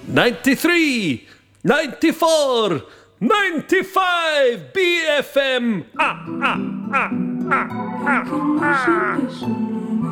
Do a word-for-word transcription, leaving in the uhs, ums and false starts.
ninety-three, ninety-four, ninety-five, B F M. Ah, ah, ah, ah, ah, ah.